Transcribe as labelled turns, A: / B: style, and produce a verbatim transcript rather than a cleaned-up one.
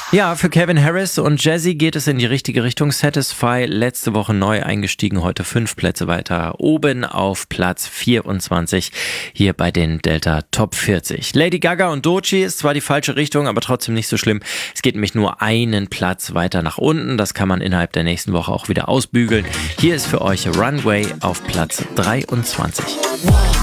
A: Ja, für Calvin Harris und Jazzy geht es in die richtige Richtung. Satisfy, letzte Woche neu eingestiegen, heute fünf Plätze weiter oben auf Platz vierundzwanzig hier bei den Delta Top vierzig. Lady Gaga und Doechii ist zwar die falsche Richtung, aber trotzdem nicht so schlimm. Es geht nämlich nur einen Platz weiter nach unten. Das kann man innerhalb der nächsten Woche auch wieder ausbügeln. Hier ist für euch Runway auf Platz dreiundzwanzig.